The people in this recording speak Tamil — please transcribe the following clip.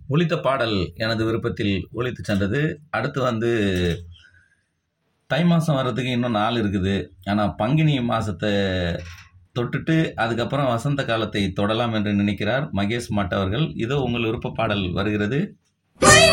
ஒலித்த பாடல் எனது விருப்பத்தில் ஒலித்து சென்றது. அடுத்து வந்து தை மாதம் வர்றதுக்கு இன்னும் நாள் இருக்குது. ஆனால் பங்குனி மாதத்தை தொட்டுட்டு அதுக்கப்புறம் வசந்த காலத்தை தொடலாம் என்று நினைக்கிறார் மகேஷ் மட் அவர்கள். இதோ உங்கள் விருப்ப பாடல் வருகிறது.